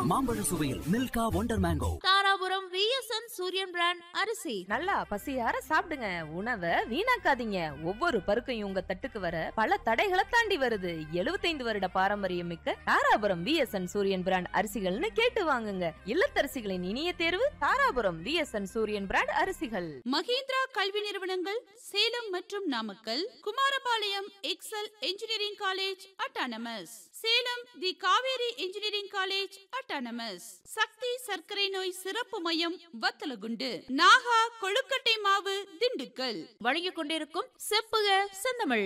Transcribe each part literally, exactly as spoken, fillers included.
மாம்பழ சுவையில் Milkha wonder mango. Dharapuram VSN சூரியன் பிராண்ட் அரிசி. நல்லா பசியார சாப்பிடுங்க, உணவை வீணாக்காதீங்க. ஒவ்வொரு பருக்கையும் உங்க தட்டுக்கு வர பல தடைகளை தாண்டி வருது. எழுபத்தைந்து வருட பாரம்பரியம் மிக்க தாராபுரம் விஎஸ்என் சூரியன் பிராண்ட் அரிசிகள்னு கேட்டு வாங்குங்க. இல்லத்தரசிகளின் இனிய தேர்வு தாராபுரம் விஎஸ்என் சூரியன் பிராண்ட் அரிசிகள். மகேந்திரா கல்வி நிறுவனங்கள் சேலம் மற்றும் Namakkal. Kumarapalayam XL engineering college autonomous. Salem தி காவேரி இன்ஜினியரிங் காலேஜ் அட்டானமஸ். சக்தி சர்க்கரை நோய் சிறப்பு மையம் வத்தலகுண்டு. நாகா கொழுக்கட்டை மாவு திண்டுக்கல். வழங்கிக் கொண்டிருக்கும் செப்புக செந்தமிழ்.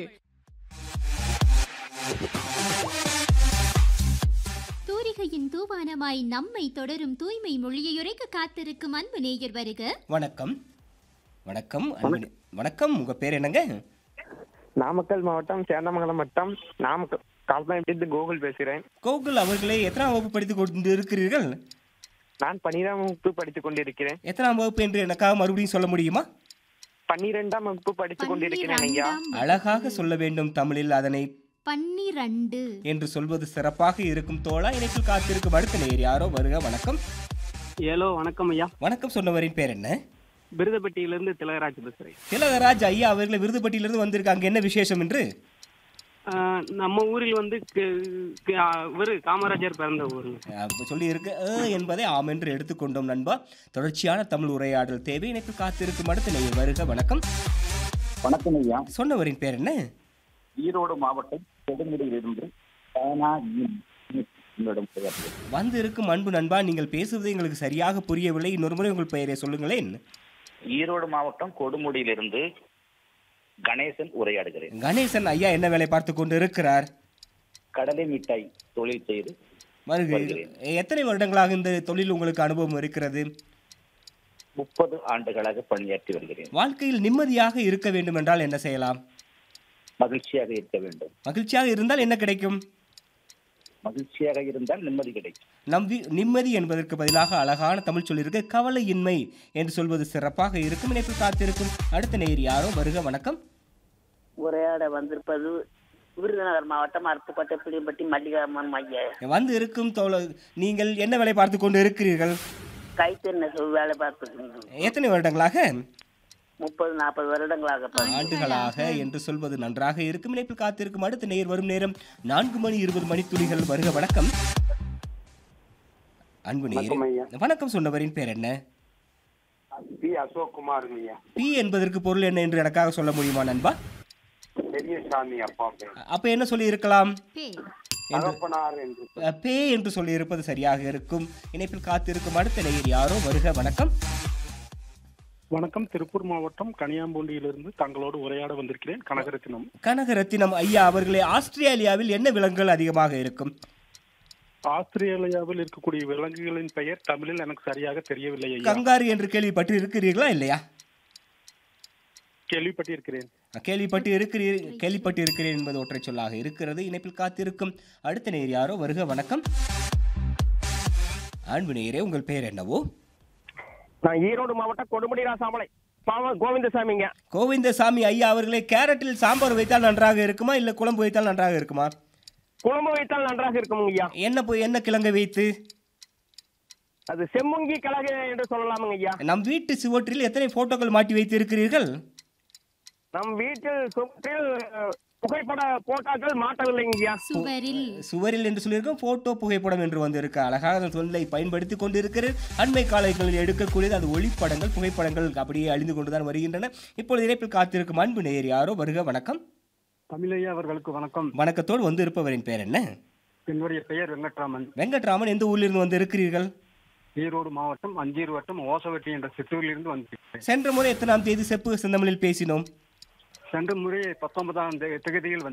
தூரிகையின் தூவானமாய் நம்மை தொடரும் தூய்மை மொழியுரைக்க காத்திருக்கும் அன்பு நேயர் வருக. வணக்கம். வணக்கம் வணக்கம். உங்க பேர் என்னங்க? நாமக்கல் மாவட்டம் சேந்தமங்கலம் வட்டம் நாமக்கல் கால்பாளையத்திலிருந்து கோகுல் பேசுகிறேன். கோகுல் அவர்களே, எத்தனாம் வகுப்பு படித்துக் கொண்டு இருக்கிறீர்கள்? நான் பன்னிரெண்டாம் வகுப்பு படித்துக் கொண்டிருக்கிறேன். எத்தனாம் வகுப்பு என்று எனக்காக மறுபடியும் சொல்ல முடியுமா? பன்னிரெண்டாம் வகுப்பு படித்துக் கொண்டிருக்கிறேன் ஐயா. அழகாக சொல்ல வேண்டும் தமிழில். அதனை பன்னிரண்டு என்று சொல்வது சிறப்பாக இருக்கும். தோழா, இணைப்பில் காத்திருக்கும் அடுத்த நேயர் யாரோ வருக. வணக்கம். ஏலோ, வணக்கம் ஐயா. வணக்கம். சொன்னவரின் பேர் என்ன? விருதுப்பட்டியிலிருந்து திலகராஜ் பேசுறேன். திலகராஜ் ஐயா அவர்களை விருதுப்பட்டியிலிருந்து வந்திருக்காங்க. என்ன விசேஷம் என்று? நம்ம ஊரில் வந்து இவரு காமராஜர் பிறந்த ஊர் சொல்லி இருக்க என்பதை ஆம் என்று எடுத்துக்கொண்டோம் நண்பா. தொடர்ச்சியான தமிழ் உரையாடல் தேவை. எனக்கு காத்திருக்கும் அடுத்த நேயர் வருக. வணக்கம். வணக்கம் ஐயா. சொன்னவரின் பேர் என்ன? ஈரோடு மாவட்டம் கொடுமுடியிலிருந்து வந்து இருக்கும் அன்பு நண்பா, நீங்கள் பேசுவது எங்களுக்கு சரியாக புரியவில்லை. இன்னொரு முறை உங்கள் பெயரை சொல்லுங்களேன். ஈரோடு மாவட்டம் கொடுமுடியிலிருந்து கணேசன் உரையாடுகிறேன். கணேசன் ஐயா என்ன வேலை பார்த்து கொண்டு இருக்கிறார்? கடலை மிட்டாய் தொழில் செய்து வருகிறேன். எத்தனை வருடங்களாக இந்த தொழில் உங்களுக்கு அனுபவம் இருக்கிறது? முப்பது ஆண்டுகளாக பணியாற்றி வருகிறேன். வாழ்க்கையில் நிம்மதியாக இருக்க வேண்டும் என்றால் என்ன செய்யலாம்? மகிழ்ச்சியாக இருக்க வேண்டும். மகிழ்ச்சியாக இருந்தால் என்ன கிடைக்கும்? மகிழ்ச்சியாக இருந்தால் நிம்மதி கிடைக்கும். நம் நிம்மதி என்பதற்கு பதிலாக அழகான தமிழ் சொல்லியிருக்க கவலையின்மை என்று சொல்வது சிறப்பாக இருக்கும். இணைப்பு காத்திருக்கும் அடுத்த நேயர் யாரோ வருக. வணக்கம். உரையாட வந்திருப்பது விருதுநகர் மாவட்டம் அருப்புக்கோட்டை புளியம்பட்டி மல்லிகாமன் மைய. வந்து இருக்கும் தோழர், நீங்கள் என்ன வேலை பார்த்து கொண்டு இருக்கிறீர்கள்? கைத்தறின வேலை பார்த்து. எத்தனை வருடங்களாக? முப்பது நாற்பது வருடங்களாக ஆண்டுகளாக என்று சொல்வது நன்றாக இருக்கும். இணைப்பில் காத்திருக்கும் அடுத்த நேயர் வரும் நேரம் நான்கு மணி இருபது மணி துளிகள் வருக. வணக்கம். அன்பு நேயர் வணக்கம். சொன்னவரின் பேர் என்ன? பி அசோக் குமார். பி என்பதற்கு பொருள் என்ன என்று எனக்காக சொல்ல முடியுமா நண்பா? பெரியசாமி அப்பா. அப்ப என்ன சொல்லி இருக்கலாம்? பே என்று சொல்லி இருப்பது சரியாக இருக்கும். இணைப்பில் காத்திருக்கும் அடுத்த நேயர் யாரோ வருக. வணக்கம். வணக்கம். திருப்பூர் மாவட்டம் கனியாம்பூண்டியிலிருந்து தங்களோடு உரையாட வந்திருக்கிறேன். கனகரத்தினம். கனகரத்தினம் ஐயா அவர்களே, ஆஸ்திரேலியாவில் என்ன விலங்குகள் அதிகமாக இருக்கும்? ஆஸ்திரேலியாவில் இருக்கக்கூடிய விலங்குகளின் பெயர் தமிழில் எனக்கு சரியாக தெரியவில்லை. கங்காரு என்று கேள்விப்பட்டு இருக்கிறீர்களா இல்லையா? கேள்விப்பட்டு இருக்கிறேன். கேள்விப்பட்டு இருக்கிறீர்கள் கேள்விப்பட்டு இருக்கிறேன் என்பது ஒற்றை சொல்லாக இருக்கிறது. இணைப்பில் காத்திருக்கும் அடுத்த நேயர் யாரோ வருக. வணக்கம். அன்பு நேயரே, உங்கள் பெயர் என்னவோ? நான் ஈரோடு மாவட்டம் கொடுமுடி ராசாமலை கோவிந்தசாமிங்க. கோவிந்தசாமி ஐயா அவர்களே, கேரட்டில் சாம்பார் வைத்தால் நன்றாக இருக்குமா இல்ல குழம்பு வைத்தால் நன்றாக இருக்குமா? குழம்பு வைத்தால் நன்றாக இருக்கும் ஐயா. என்ன என்ன கிழங்கு வைத்து? அது செம்முங்கி கிழங்கு என்று சொல்லலாமுங்க ஐயா. நம் வீட்டு சுவற்றில் எத்தனை போட்டோக்கள் மாட்டி வைத்து இருக்கிறீர்கள்? நம் வீட்டில் சுவற்றில் புகைப்பட போட்டோக்கள் மாட்டவில்லைங்கய்யா. சுவரில் சுவரில் என்று சொல்லியிருக்கோம். போட்டோ புகைப்படம் என்று வந்திருக்க அழகாக சொல்லை பயன்படுத்தி கொண்டிருக்கிறது. அண்மை காலங்களில் எடுக்கக்கூடியது அது ஒளிப்படங்கள், புகைப்படங்கள் அப்படியே அழிந்து கொண்டுதான் வருகின்றன. இப்பொழுது இணைப்பில் காத்திருக்கும் அன்பு நேயர் யாரோ வருக. வணக்கம். தமிழையா அவர்களுக்கு வணக்கம். வணக்கத்தோடு வந்து இருப்பவரின் பெயர் என்ன? என்னுடைய பெயர் வெங்கட்ராமன். வெங்கட்ராமன், எந்த ஊரிலிருந்து வந்து இருக்கிறீர்கள்? ஈரோடு மாவட்டம் அஞ்சீர் வட்டம் ஓசவட்டி என்ற சிற்றூரிலிருந்து வந்து. சென்ற முறை எத்தனாம் தேதி செப்பு செந்தமிழில் பேசினோம்? சென்ற முறை பத்தொன்பதாம் தேதியில் வந்து